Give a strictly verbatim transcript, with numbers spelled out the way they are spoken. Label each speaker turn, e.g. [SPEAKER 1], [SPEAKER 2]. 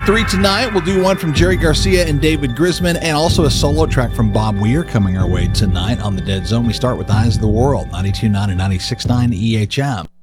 [SPEAKER 1] Three tonight. We'll do one from Jerry Garcia and David Grisman, and also a solo track from Bob Weir coming our way tonight on the Dead Zone. We start with Eyes of the World, ninety-two point nine and ninety-six point nine E H M.